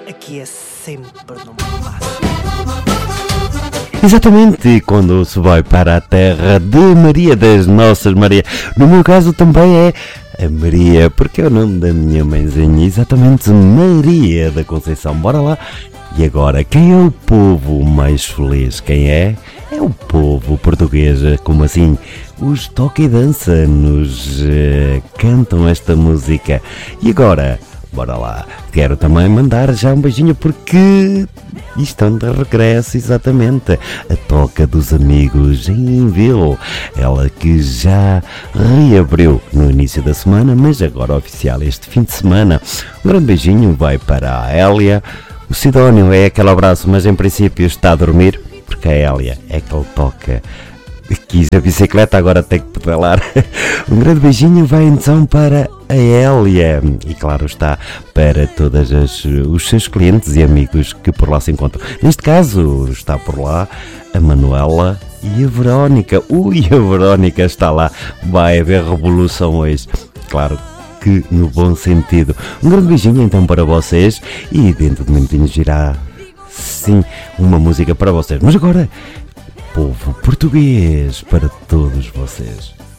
aqui é sempre no máximo. Exatamente, quando se vai para a terra de Maria das Nossas Maria. No meu caso também é a Maria, porque é o nome da minha mãezinha, exatamente Maria da Conceição. Bora lá. E agora, quem é o povo mais feliz? Quem é? É o povo português. Como assim? Os toca e dança nos cantam esta música. E agora, bora lá. Quero também mandar já um beijinho porque estão de regresso, exatamente. A Toca dos Amigos em Vila. Ela que já reabriu no início da semana, mas agora oficial este fim de semana. Um grande beijinho vai para a Hélia. O Sidónio é aquele abraço, mas em princípio está a dormir, porque a Hélia é que ele toca. Quis a bicicleta, agora tem que pedalar. Um grande beijinho vai então para a Hélia. E claro está, para todos os seus clientes e amigos que por lá se encontram. Neste caso, está por lá a Manuela e a Verónica. Ui, a Verónica está lá. Vai haver revolução hoje. Claro que no bom sentido. Um grande beijinho então para vocês. E dentro de minutinhos irá, sim, uma música para vocês. Mas agora, povo português para todos vocês.